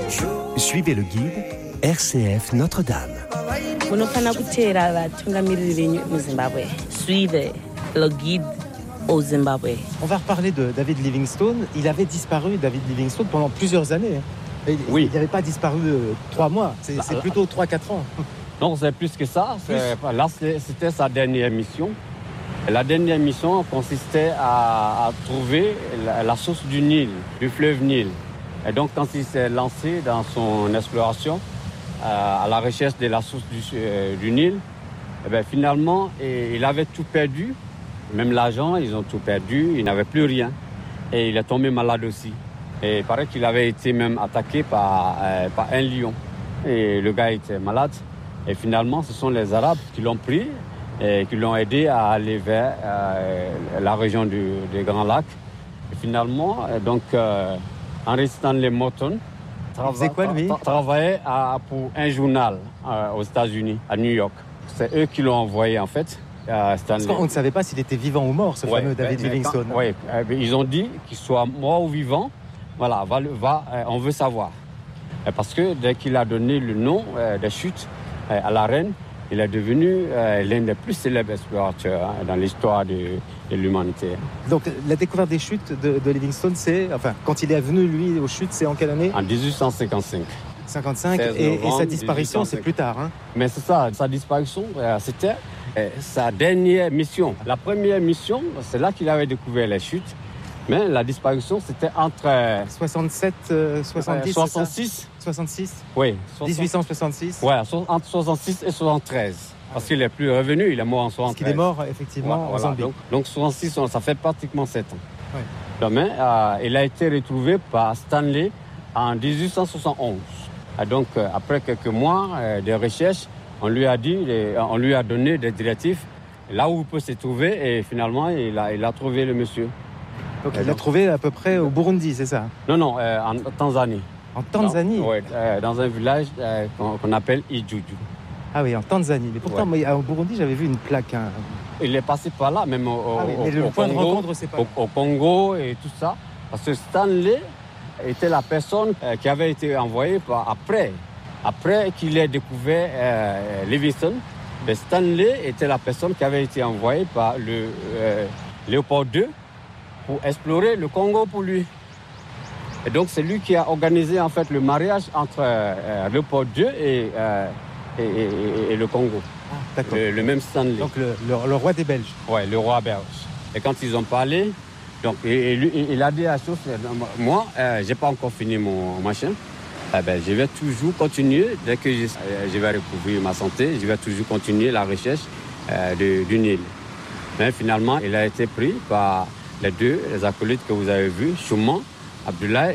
Suivez le guide RCF Notre-Dame. Suivez le guide au Zimbabwe. On va reparler de David Livingstone. Il avait disparu, David Livingstone, pendant plusieurs années. Oui. Il n'avait pas disparu 3 mois, c'est plutôt 3-4 ans. Non, c'est plus que ça. Là, c'était sa dernière mission. La dernière mission consistait à trouver la source du Nil, du fleuve Nil. Et donc, quand il s'est lancé dans son exploration à la recherche de la source du Nil, finalement, il avait tout perdu. Même l'argent, ils ont tout perdu. Il n'avait plus rien. Et il est tombé malade aussi. Et il paraît qu'il avait été même attaqué par un lion. Et le gars était malade. Et finalement, ce sont les Arabes qui l'ont pris et qui l'ont aidé à aller vers la région des Grands Lacs. Et finalement, Henry Stanley Morton travaillait pour un journal aux États-Unis, à New York. C'est eux qui l'ont envoyé, en fait. Parce qu'on ne savait pas s'il était vivant ou mort, ce fameux David Livingstone. Oui, ils ont dit qu'il soit mort ou vivant. Voilà, on veut savoir. Parce que dès qu'il a donné le nom des chutes à la reine, il est devenu l'un des plus célèbres explorateurs dans l'histoire de l'humanité. Donc la découverte des chutes de Livingstone, quand il est venu, lui, aux chutes, c'est en quelle année ? En 1855. 55, et sa disparition, 1855. C'est plus tard. Hein ? Mais c'est ça, sa disparition, c'était sa dernière mission. La première mission, c'est là qu'il avait découvert les chutes. Mais la disparition, c'était entre 67, 70, 66. 66 Oui. 1866 Oui, entre 66 et 73. Parce qu'il n'est plus revenu, il est mort en 73. Parce qu'il est mort, effectivement, en Zambie. Donc 66, ça fait pratiquement 7 ans. Oui. Mais il a été retrouvé par Stanley en 1871. Et donc, après quelques mois de recherche, on lui a donné des directives là où il peut se trouver. Et finalement, il a trouvé le monsieur. Donc il l'a trouvé à peu près au Burundi, c'est ça ? Non, en Tanzanie. En Tanzanie ? Oui, dans un village qu'on appelle Ijuju. Ah oui, en Tanzanie. Mais pourtant, au Burundi, j'avais vu une plaque. Il est passé par là, même le point Congo, de rencontre, c'est pas au Congo et tout ça. Parce que Stanley était la personne qui avait été envoyée après qu'il ait découvert Livingstone. Stanley était la personne qui avait été envoyée par le Léopold II pour explorer le Congo pour lui. Et donc, c'est lui qui a organisé, en fait, le mariage entre Léopold II et le Congo. Ah, d'accord. Le même Stanley. Donc, le roi des Belges. Oui, le roi belge. Et quand ils ont parlé, donc, lui, il a dit à la chose, moi, je n'ai pas encore fini mon machin. Je vais toujours continuer, dès que je vais recouvrir ma santé, je vais toujours continuer la recherche du Nil. Mais finalement, il a été pris par les acolytes que vous avez vus, Chouman, Abdoulaye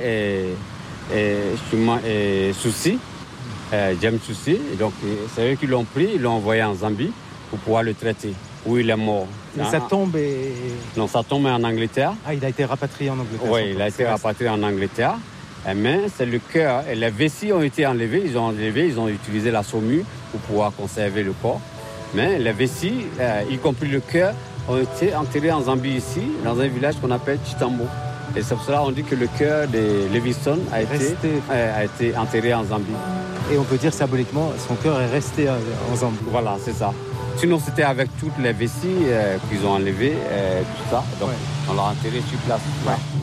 et Soussi, James Soussi. Donc, c'est eux qui l'ont pris, ils l'ont envoyé en Zambie pour pouvoir le traiter, où il est mort. Mais sa tombe est... Non, sa tombe est en Angleterre. Ah, il a été rapatrié en Angleterre. Oui, il a été rapatrié en Angleterre. Mais c'est le cœur et les vessies ont été enlevés. Ils ont utilisé la saumure pour pouvoir conserver le corps. Mais les vessies, y compris le cœur, ont été enterrés en Zambie ici, dans un village qu'on appelle Chitambo. Et c'est pour cela qu'on dit que le cœur de Livingstone a été enterré en Zambie. Et on peut dire symboliquement, son cœur est resté en Zambie. Voilà, c'est ça. Sinon, c'était avec toutes les vessies qu'ils ont enlevées, tout ça. Donc, on l'a enterré sur place. Ouais.